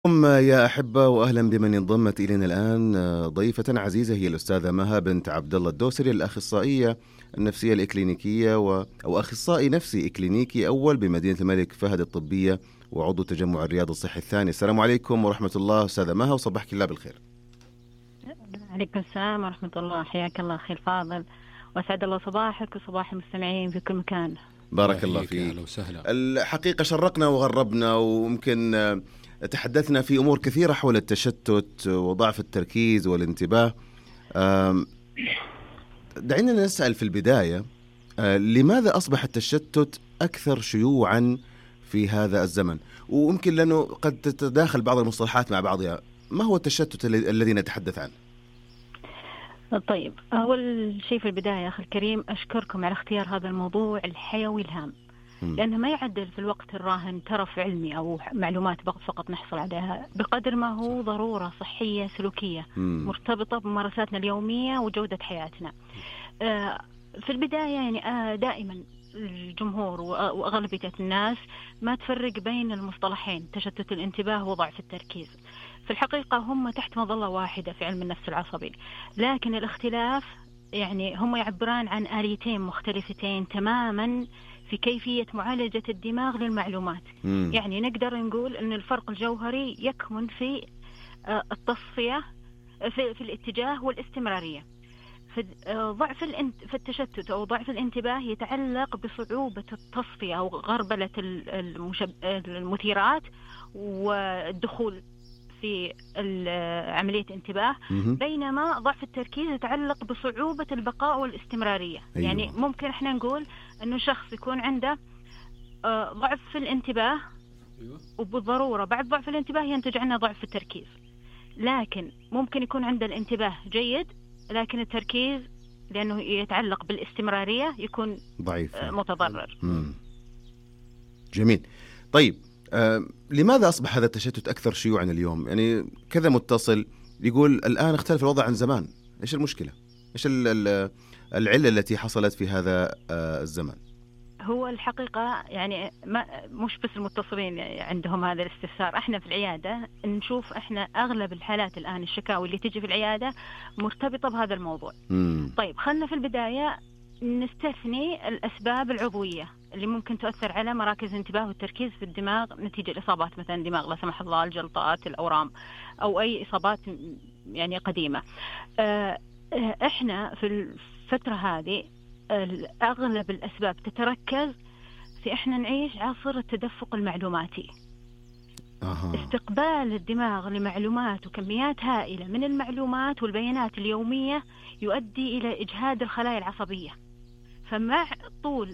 يا أحبة وأهلا بمن انضمت إلينا الآن. ضيفة عزيزة هي الأستاذة مها بنت عبد الله الدوسري، الأخصائية النفسية الإكلينيكية أو أخصائي نفسي إكلينيكي أول بمدينة الملك فهد الطبية، وعضو تجمع الرياض الصحي الثاني. السلام عليكم ورحمة الله أستاذة مها، وصبحك الله بالخير. عليكم السلام ورحمة الله، حياك الله أخي الفاضل، وأسعد الله صباحك وصباح المستمعين في كل مكان. بارك الله فيك. الحقيقة شرقنا وغربنا، وممكن تحدثنا في أمور كثيرة حول التشتت وضعف التركيز والانتباه. دعينا نسأل في البداية، لماذا أصبح التشتت أكثر شيوعا في هذا الزمن؟ ويمكن لأنه قد تتداخل بعض المصطلحات مع بعضها. ما هو التشتت الذي نتحدث عنه؟ طيب، أول شيء في البداية أخي الكريم أشكركم على اختيار هذا الموضوع الحيوي الهام، لأنه ما يعدل في الوقت الراهن ترف علمي أو معلومات فقط نحصل عليها، بقدر ما هو ضرورة صحية سلوكية مرتبطة بممارساتنا اليومية وجودة حياتنا. في البداية يعني دائما الجمهور وأغلبية الناس ما تفرق بين المصطلحين تشتت الانتباه وضعف التركيز. في الحقيقة هم تحت مظلة واحدة في علم النفس العصبي، لكن الاختلاف يعني هم يعبران عن آليتين مختلفتين تماما في كيفية معالجة الدماغ للمعلومات. يعني نقدر نقول أن الفرق الجوهري يكمن في التصفية في الاتجاه والاستمرارية. في التشتت أو ضعف الانتباه يتعلق بصعوبة التصفية أو غربلة المثيرات والدخول في عملية انتباه، بينما ضعف التركيز يتعلق بصعوبة البقاء والاستمرارية. أيوة. يعني ممكن احنا نقول أنه شخص يكون عنده ضعف في الانتباه، وبالضرورة بعد ضعف الانتباه ينتج عنه ضعف في التركيز، لكن ممكن يكون عنده الانتباه جيد لكن التركيز لأنه يتعلق بالاستمرارية يكون ضعيف متضرر. جميل. طيب، لماذا أصبح هذا التشتت أكثر شيوعا اليوم؟ يعني كذا متصل يقول الآن اختلف الوضع عن زمان. إيش المشكلة؟ إيش العلة التي حصلت في هذا الزمن؟ هو الحقيقة يعني مش بس المتصلين عندهم هذا الاستفسار، احنا في العيادة نشوف احنا اغلب الحالات الان الشكاوي اللي تجي في العيادة مرتبطة بهذا الموضوع. طيب خلنا في البداية نستثني الاسباب العضوية اللي ممكن تؤثر على مراكز الانتباه والتركيز في الدماغ نتيجة الاصابات، مثلا دماغ لا سمح الله، الجلطات، الاورام، او اي اصابات يعني قديمة. احنا في الفترة هذه أغلب الأسباب تتركز في إحنا نعيش عصر التدفق المعلوماتي. استقبال الدماغ لمعلومات وكميات هائلة من المعلومات والبيانات اليومية يؤدي إلى إجهاد الخلايا العصبية، فمع طول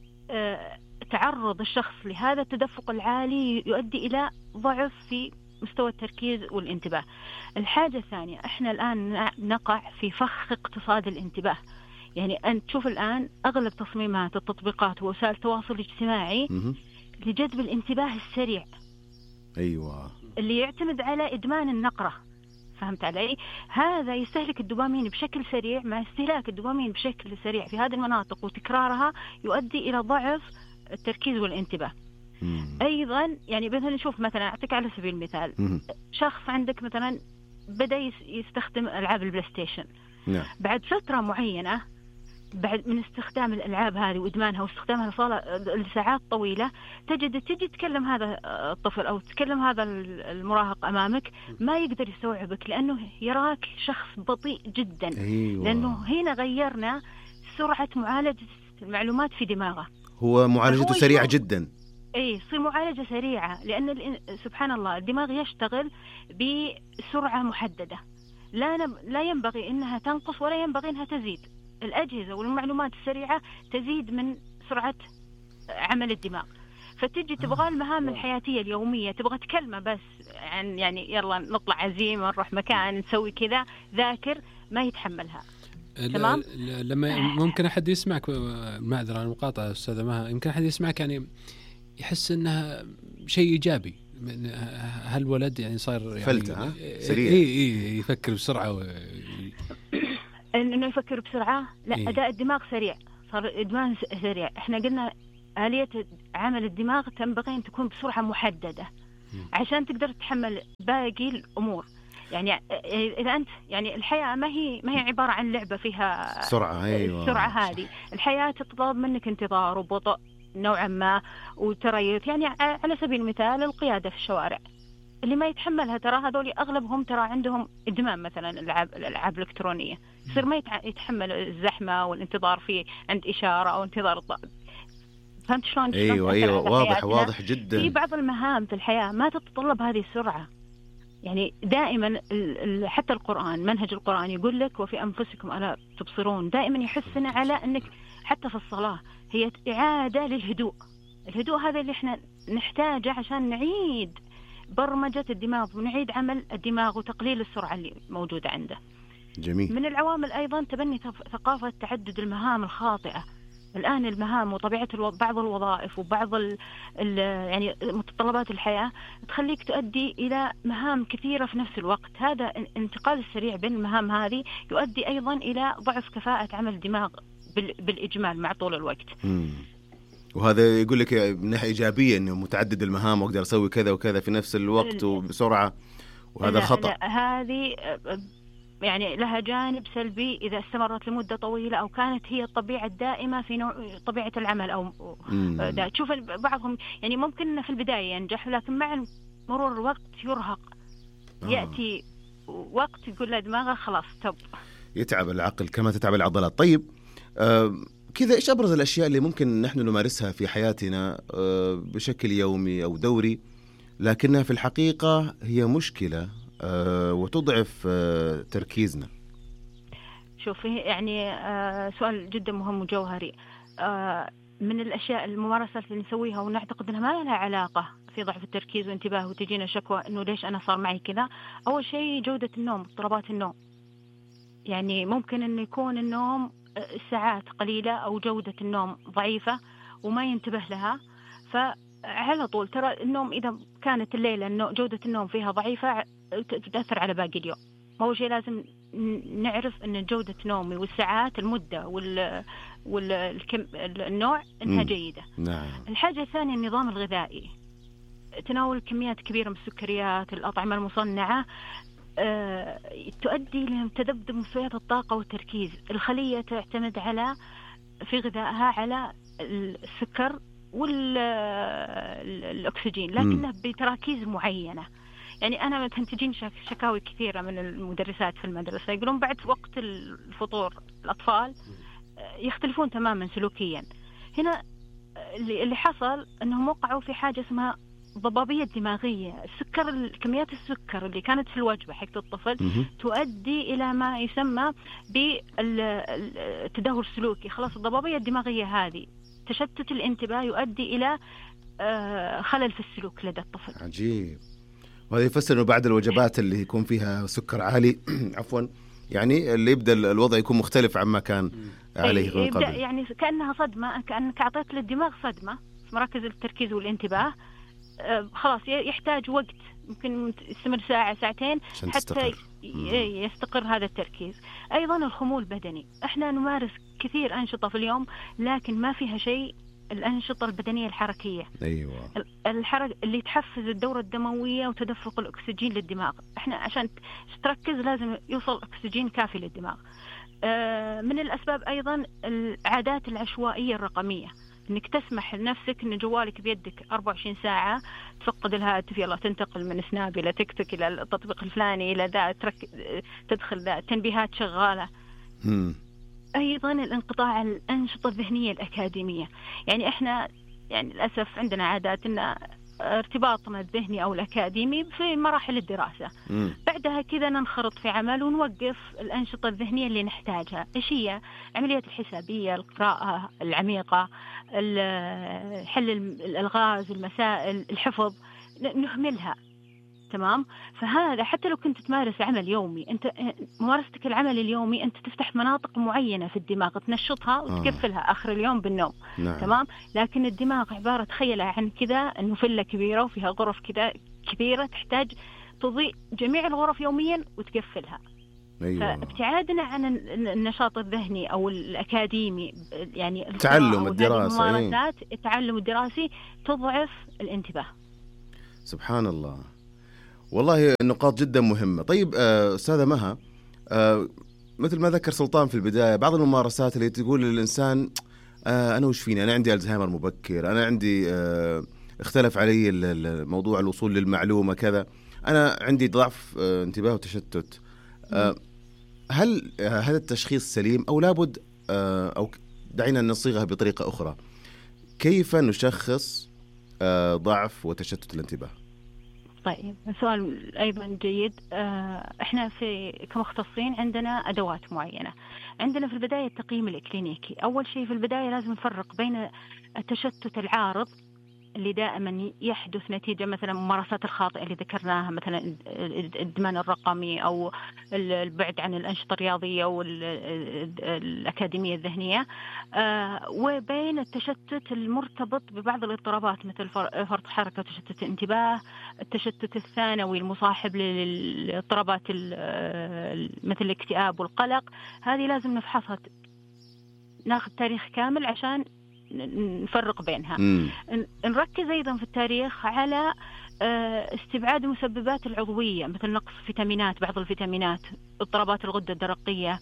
تعرض الشخص لهذا التدفق العالي يؤدي إلى ضعف في مستوى التركيز والانتباه. الحاجة الثانية، إحنا الآن نقع في فخ اقتصاد الانتباه. يعني أنت تشوف الآن أغلب تصميمات التطبيقات ووسائل التواصل الاجتماعي لجذب الانتباه السريع. أيوة. اللي يعتمد على إدمان النقرة، فهمت علي؟ هذا يستهلك الدوبامين بشكل سريع، مع استهلاك الدوبامين بشكل سريع في هذه المناطق وتكرارها يؤدي إلى ضعف التركيز والانتباه. أيضا يعني مثلا نشوف، مثلا أعطيك على سبيل المثال، شخص عندك مثلا بدأ يستخدم ألعاب البلاي ستيشن. بعد فترة معينة بعد من استخدام الألعاب هذه وإدمانها واستخدامها لساعات طويلة، تجي تكلم هذا الطفل أو تكلم هذا المراهق أمامك ما يقدر يستوعبك، لأنه يراك شخص بطيء جدا. أيوة. لأنه هنا غيرنا سرعة معالجة المعلومات في دماغه. هو معالجته سريعة جدا. يصير معالجة سريعة، لأن سبحان الله الدماغ يشتغل بسرعة محددة، لا ينبغي إنها تنقص ولا ينبغي إنها تزيد. الأجهزة والمعلومات السريعة تزيد من سرعة عمل الدماغ، فتجي تبغى المهام الحياتية اليومية، تبغى تكلمة بس عن يعني يلا نطلع عزيمة نروح مكان نسوي كذا ذاكر، ما يتحملها. تمام. لما ممكن أحد يسمعك، معذرة المقاطعة أستاذة مها، يمكن أحد يسمعك يعني يحس إنها شيء إيجابي. هالولد يعني صار يعني فلتة سريع، يفكر بسرعة إنه يفكر بسرعة، لا أداء الدماغ سريع، صار إدمان سريع. إحنا قلنا آلية عمل الدماغ تنبغي أن تكون بسرعة محددة، عشان تقدر تتحمل باقي الأمور. يعني إذا أنت يعني الحياة ما هي عبارة عن لعبة فيها سرعة. أيوة. السرعة هذه، الحياة تتطلب منك انتظار وبطء نوعا ما وتريث. يعني على سبيل المثال القيادة في الشوارع، اللي ما يتحملها ترى هذول أغلبهم ترى عندهم إدمان مثلا الألعاب الإلكترونية، يصير ما يتحمل الزحمة والانتظار فيه عند إشارة أو انتظار فهمت شلون؟ أيوة واضح جدا. في بعض المهام في الحياة ما تتطلب هذه السرعة. يعني دائما حتى القرآن، منهج القرآن يقول لك وفي أنفسكم ألا تبصرون، دائما يحسنا على أنك حتى في الصلاة هي إعادة للهدوء. الهدوء هذا اللي احنا نحتاجه عشان نعيد برمجة الدماغ ونعيد عمل الدماغ وتقليل السرعة اللي موجودة عنده. جميل. من العوامل أيضا تبني ثقافة تعدد المهام الخاطئة. الآن المهام وطبيعة بعض الوظائف وبعض يعني متطلبات الحياة تخليك تؤدي إلى مهام كثيرة في نفس الوقت. هذا الانتقال السريع بين المهام هذه يؤدي أيضا إلى ضعف كفاءة عمل الدماغ بالإجمال مع طول الوقت. وهذا يقول لك من ناحية إيجابية إنه متعدد المهام وأقدر أسوي كذا وكذا في نفس الوقت وبسرعة، وهذا خطأ. هذه يعني لها جانب سلبي إذا استمرت لمدة طويلة أو كانت هي الطبيعة الدائمة في طبيعة العمل أو تشوف بعضهم يعني ممكن في البداية ينجح، لكن مع مرور الوقت يرهق. يأتي وقت يقول له دماغه خلاص يتعب العقل كما تتعب العضلات. طيب كذا إيش أبرز الأشياء اللي ممكن نحن نمارسها في حياتنا بشكل يومي أو دوري لكنها في الحقيقة هي مشكلة وتضعف تركيزنا؟ شوفي يعني سؤال جدا مهم وجوهري. من الأشياء الممارسات اللي نسويها ونعتقد أنها ما لها علاقة في ضعف التركيز وانتباه وتجينا شكوى أنه ليش أنا صار معي كذا. أول شيء جودة النوم، اضطرابات النوم. يعني ممكن أنه يكون النوم ساعات قليلة أو جودة النوم ضعيفة وما ينتبه لها، فعلى طول ترى النوم إذا كانت الليلة جودة النوم فيها ضعيفة تأثر على باقي اليوم. أول شيء لازم نعرف أن جودة نومي والساعات المدة والنوع أنها جيدة. نعم. الحاجة الثانية النظام الغذائي، تناول كميات كبيرة من السكريات، الأطعمة المصنعة تؤدي لتذبذب مستويات الطاقة والتركيز. الخلية تعتمد في غذائها على السكر والأكسجين لكنها بتراكيز معينة. يعني أنا مثلا تجين شكاوي كثيرة من المدرسات في المدرسة يقولون بعد وقت الفطور الأطفال يختلفون تماما سلوكيا. هنا اللي حصل أنهم وقعوا في حاجة اسمها ضبابية دماغية. كميات السكر اللي كانت في الوجبة حق الطفل تؤدي إلى ما يسمى بالتدهور السلوكي. خلاص الضبابية الدماغية هذه تشتت الانتباه يؤدي إلى خلل في السلوك لدى الطفل. عجيب. وهذا يفسر إنه بعد الوجبات اللي يكون فيها سكر عالي عفوا يعني اللي يبدأ الوضع يكون مختلف عما كان عليه من قبل. يعني كأنها صدمة، كأنك أعطيت للدماغ صدمة في مراكز التركيز والانتباه. خلاص يحتاج وقت ممكن يستمر ساعة ساعتين حتى يستقر هذا التركيز. أيضا الخمول البدني، احنا نمارس كثير أنشطة في اليوم لكن ما فيها شيء الأنشطة البدنية الحركية. أيوة. الحركة اللي تحفز الدورة الدموية وتدفق الأكسجين للدماغ. احنا عشان تركز لازم يوصل أكسجين كافي للدماغ. من الأسباب أيضا العادات العشوائية الرقمية، انك تسمح لنفسك ان جوالك بيدك 24 ساعة، تفقد الهاتف، يلا تنتقل من سناب الى تيك توك الى التطبيق الفلاني الى ذا، تدخل ذا، تنبيهات شغالة. ايضا الانقطاع عن الانشطة الذهنية الاكاديمية. يعني احنا يعني للاسف عندنا عادات ان ارتباطنا الذهني او الاكاديمي في مراحل الدراسة. بعدها كذا ننخرط في عمل ونوقف الانشطة الذهنية اللي نحتاجها. ايش هي؟ العمليات الحسابية، القراءة العميقة، حل الالغاز، المسائل، الحفظ، نهملها. تمام. فهذا حتى لو كنت تمارس عمل يومي، انت ممارستك العمل اليومي انت تفتح مناطق معينة في الدماغ تنشطها وتقفلها اخر اليوم بالنوم. نعم. تمام. لكن الدماغ عبارة تخيلها عن كذا انه فلة كبيرة وفيها غرف كذا كبيرة تحتاج تضيء جميع الغرف يوميا وتقفلها. أيوة. فابتعادنا عن النشاط الذهني او الاكاديمي، يعني التعلم الدراسي، التعلم الدراسي تضعف الانتباه. سبحان الله. والله النقاط جدا مهمة. طيب أستاذة مها، مثل ما ذكر سلطان في البداية، بعض الممارسات اللي تقول للإنسان أنا وش فيني، أنا عندي ألزهايمر مبكر، أنا عندي اختلف علي الموضوع الوصول للمعلومة كذا، أنا عندي ضعف انتباه وتشتت. هل هذا التشخيص سليم أو لابد أو دعينا نصيغها بطريقة أخرى، كيف نشخص ضعف وتشتت الانتباه؟ طيب، سؤال أيضا جيد. إحنا كمختصين عندنا أدوات معينة. عندنا في البداية التقييم الإكلينيكي. أول شيء في البداية لازم نفرق بين التشتت العارض اللي دائما يحدث نتيجة مثلا الممارسات الخاطئة اللي ذكرناها، مثلا الإدمان الرقمي أو البعد عن الأنشطة الرياضية والأكاديمية الذهنية، وبين التشتت المرتبط ببعض الاضطرابات مثل فرط حركة وتشتت الانتباه، التشتت الثانوي المصاحب للاضطرابات مثل الاكتئاب والقلق. هذه لازم نفحصها، ناخذ تاريخ كامل عشان نفرق بينها. نركز أيضا في التاريخ على استبعاد المسببات العضوية مثل نقص فيتامينات، بعض الفيتامينات، اضطرابات الغدة الدرقية،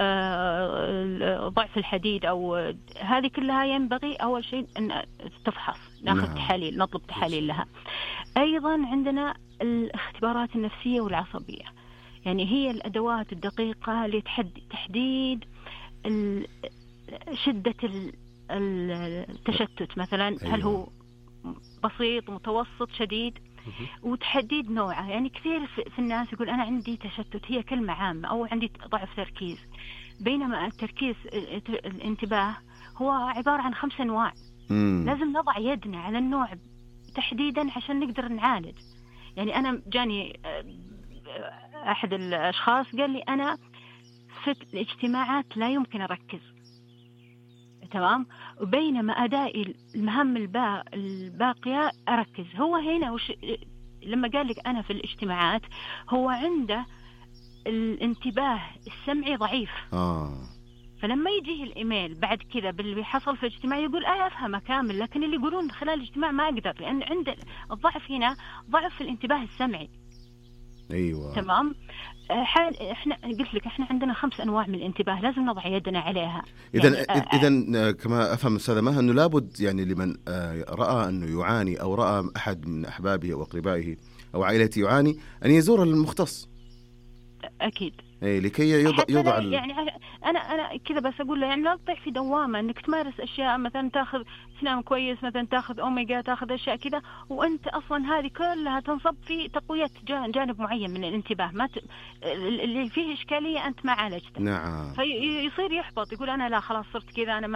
ضعف الحديد، أو هذه كلها ينبغي أول شيء أن تفحص، ناخذ تحاليل، نطلب تحاليل لها. أيضا عندنا الاختبارات النفسية والعصبية، يعني هي الأدوات الدقيقة لتحديد شدة التشتت مثلا. أيوة. هل هو بسيط، متوسط، شديد، وتحديد نوعه. يعني كثير في الناس يقول أنا عندي تشتت، هي كلمة عامة، أو عندي ضعف تركيز، بينما التركيز الانتباه هو عبارة عن 5 أنواع. لازم نضع يدنا على النوع تحديدا عشان نقدر نعالج. يعني أنا جاني أحد الأشخاص قال لي أنا في الاجتماعات لا يمكن أركز، تمام، وبينما أدائي المهام الباقية أركز. هو هنا لما قال لك أنا في الاجتماعات، هو عنده الانتباه السمعي ضعيف. فلما يجيه الإيميل بعد كذا باللي حصل في الاجتماع يقول أفهمه كامل، لكن اللي يقولون خلال الاجتماع ما أقدر، لأن عند الضعف هنا ضعف في الانتباه السمعي. أيوة. تمام. احنا قلت لك احنا عندنا 5 أنواع من الانتباه، لازم نضع يدنا عليها. إذا كما أفهم أستاذة مها أنه لابد يعني لمن رأى أنه يعاني أو رأى أحد من أحبابه أو أقربائه أو عائلته يعاني أن يزور المختص. أكيد. لكي يوضع يعني أنا كذا بس أقول له، يعني لا تطيح في دوامة إنك تمارس أشياء، مثلا تأخذ تنام كويس، مثلا تأخذ أوميجا، تأخذ أشياء كذا، وأنت أصلا هذه كلها تنصب في تقوية جانب معين من الانتباه، اللي فيه إشكالية أنت ما عالجته. نعم. فيصير يحبط، يقول أنا لا خلاص صرت كذا، أنا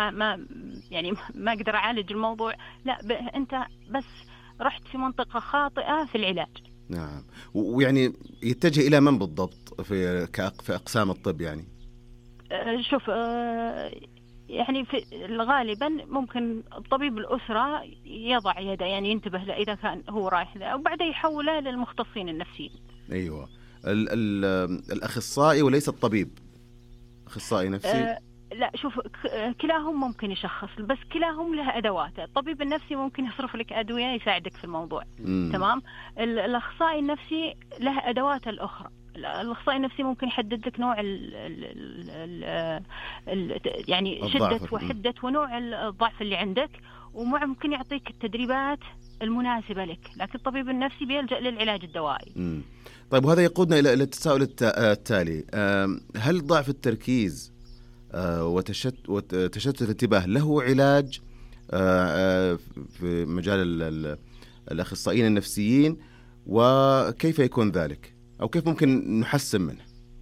ما أقدر أعالج الموضوع. لا، أنت بس رحت في منطقة خاطئة في العلاج. نعم. ويعني يتجه إلى من بالضبط في أقسام الطب؟ يعني شوف، يعني غالبا ممكن طبيب الأسرة يضع يده، يعني ينتبه له إذا كان هو رايح ذا، وبعدين يحوله للمختصين النفسيين. أيوة. الأخصائي وليس الطبيب، أخصائي نفسي. لا، شوف، كلاهم ممكن يشخص، بس كلاهم له أدوات. الطبيب النفسي ممكن يصرف لك أدوية يساعدك في الموضوع. تمام. الأخصائي النفسي له أدوات الأخرى. الأخصائي النفسي ممكن يحدد لك نوع يعني شدة وحدة ونوع الضعف اللي عندك، وممكن يعطيك التدريبات المناسبة لك، لكن الطبيب النفسي بيلجأ للعلاج الدوائي. طيب، وهذا يقودنا إلى التساؤل التالي. هل ضعف التركيز وتشتت الانتباه له علاج في مجال الأخصائيين النفسيين، وكيف يكون ذلك أو كيف ممكن نحسن منه؟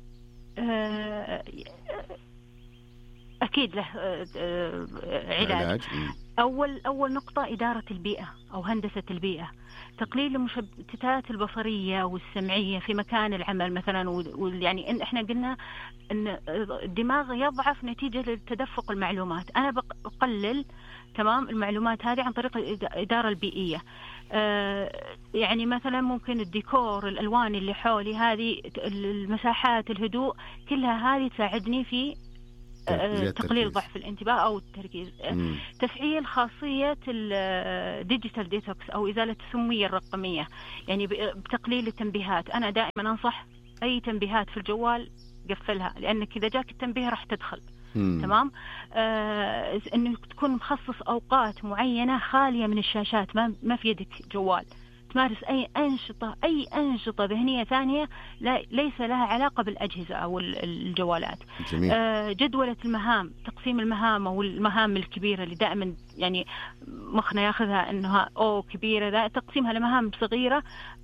أكيد له علاج. أول نقطة إدارة البيئة أو هندسة البيئة، تقليل المشتتات البصرية والسمعية في مكان العمل مثلا. يعني إحنا قلنا إن الدماغ يضعف نتيجة لتدفق المعلومات. أنا بقلل تمام المعلومات هذه عن طريق الإدارة البيئية. يعني مثلا ممكن الديكور، الألوان اللي حولي، هذه المساحات، الهدوء، كلها هذه تساعدني في تقليل ضعف الانتباه أو التركيز. تفعيل خاصية الديجيتال ديتوكس أو إزالة السمية الرقمية، يعني بتقليل التنبيهات. أنا دائما أنصح أي تنبيهات في الجوال قفلها، لأنك إذا جاك التنبيه راح تدخل. تمام. إنه تكون مخصص أوقات معينة خالية من الشاشات، ما في يدك جوال، تمارس أي أنشطة ذهنية ثانية ليس لها علاقة بالأجهزة أو الجوالات. جدولة المهام، تقسيم المهام أو المهام الكبيرة اللي دائما يعني مخنا ياخذها أنها كبيرة، لا، تقسيمها لمهام صغيرة،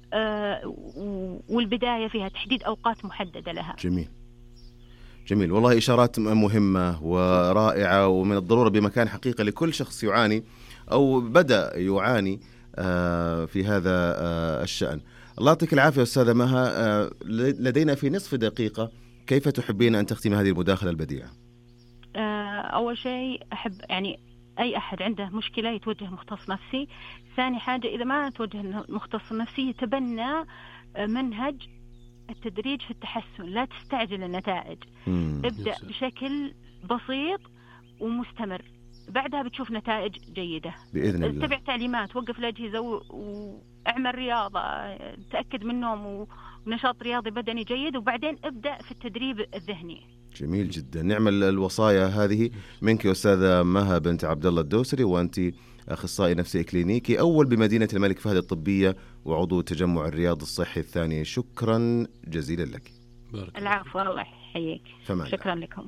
والبداية فيها تحديد أوقات محددة لها. جميل والله، إشارات مهمة ورائعة، ومن الضرورة بمكان حقيقة لكل شخص يعاني أو بدأ يعاني في هذا الشأن. الله يعطيك العافية أستاذة مها. لدينا في نصف دقيقة، كيف تحبين أن تختم هذه المداخلة البديعة؟ أول شيء أحب يعني أي أحد عنده مشكلة يتوجه مختص نفسي. ثاني حاجة، إذا ما توجه مختص نفسي يتبنى منهج التدريج في التحسن، لا تستعجل النتائج. ابدأ بشكل بسيط ومستمر، بعدها بتشوف نتائج جيدة بإذن الله. اتبع تعليمات، وقف الأجهزة واعمل رياضة، تأكد من نوم ونشاط رياضي بدني جيد، وبعدين ابدأ في التدريب الذهني. جميل جدا. نعمل الوصايا هذه منك أستاذة مها بنت عبد الله الدوسري، وأنت أخصائي نفسي كلينيكي أول بمدينة الملك فهد الطبية، وعضو تجمع الرياض الصحي الثاني. شكرا جزيلا لك. العفو، الله يحييك. شكرا لكم.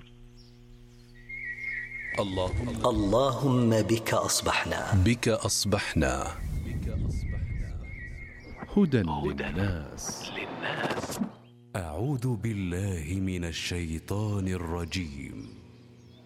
اللهم بك أصبحنا هدى للناس. أعوذ بالله من الشيطان الرجيم.